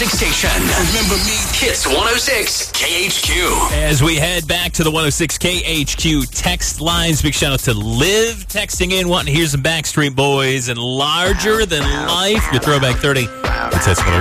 music station. Remember me? Hits 106 KHQ. As we head back to the 106 KHQ text lines, big shout out to Liv texting in, wanting to hear some Backstreet Boys and Larger Than Life. Your Throwback 30. It's Hits 106.